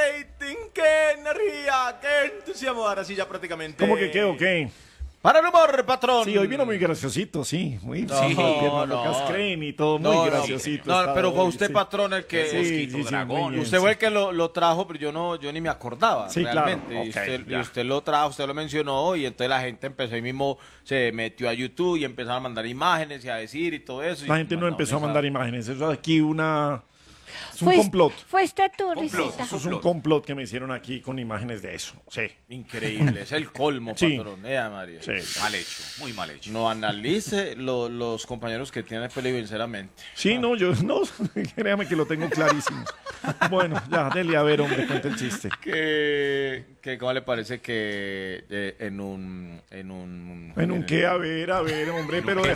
rating, qué energía, qué entusiasmo. Ahora sí, ya prácticamente. ¿Cómo que qué o qué? Para el humor, patrón. Sí, hoy vino muy graciosito, sí. Muy No, sí, piernas no. locas creen y todo, muy graciosito. No, está pero fue hoy, usted, sí. patrón, el que. Sí, sí, muy bien, Usted sí. fue el que lo trajo, pero yo ni me acordaba. Sí, realmente. claro. Y Ok, usted, ya. usted lo trajo, usted lo mencionó, y entonces la gente empezó ahí mismo, se metió a YouTube y empezaron a mandar imágenes y a decir y todo eso. La gente no empezó a mandar imágenes. Eso es aquí es un Fuiste- complot. Fuiste tú, Risita. Eso es un complot que me hicieron aquí con imágenes de eso. Sí. Increíble, es el colmo, Sí. patrón. María. Sí. Mal hecho, muy mal hecho. No analice los compañeros que tiene peligro, sinceramente. Sí, no, yo no, créame que lo tengo clarísimo. Bueno, ya, dele a ver, hombre, cuenta el chiste. ¿Cómo le parece que en un En un qué, a ver, hombre, pero